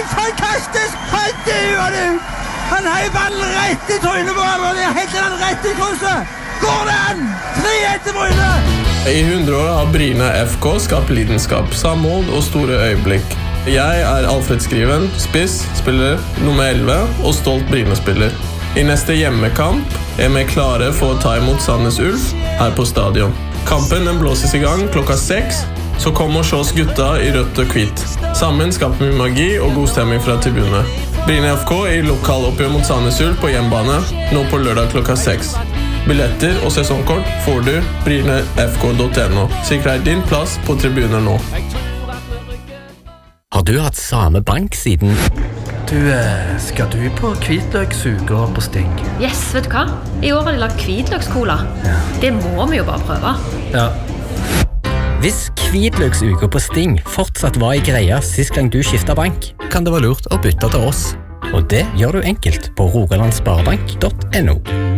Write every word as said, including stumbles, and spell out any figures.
helt fantastisk! Han duer du! Han har ballen rett i trynet på ham, og det er helt den rett i krysset! Går det an? tre ett til Bryne! I hundre år har Bryne F K skapt lidenskap, samhold og store øyeblikk. Jeg er Alfred Skriven, spiss, spiller nummer elleve og stolt Bryne-spiller. I neste hjemmekamp er vi klare for å ta imot Sandnes Ulf her på stadion. Kampen den blåses i gang klokka seks, så kom og se oss gutta i rødt og hvitt. Sammen skaper vi magi og god stemming fra tribune. Bryne F K i lokaloppgjør mot Sandnes Ulf på hjemmebane, nå på lørdag klokka seks. Billetter og sesongkort får du bryne f k punktum n o. Sikre deg din plass på tribuner nå. Har du hatt samme bank siden? Du, skal du på hvitløksuke på Sting? Yes, vet du hva? I år har de lagt hvitløkskola. Ja. Det må vi jo bare prøve. Ja. Hvis hvitløksuka på Sting fortsatt var i greia sist gang du skiftet bank, kan det være lurt å bytte til oss. Og det gjør du enkelt på rogaland sparebank punktum n o.